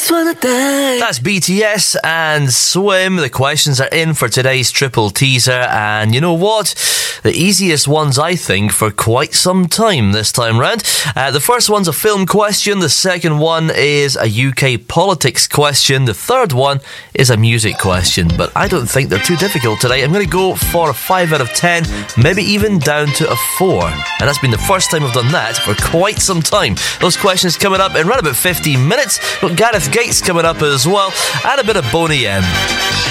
just wanna die. That's BTS and Swim. The questions are in for today's triple teaser, and you know what? The easiest ones, I think, for quite some time this time round. The first one's a film question. The second one is a UK politics question. The third one is a music question. But I don't think they're too difficult today. I'm going to go for a 5 out of 10, maybe even down to a 4. And that's been the first time I've done that for quite some time. Those questions coming up in around about 15 minutes. Got Gareth Gates coming up as well, and a bit of Boney M.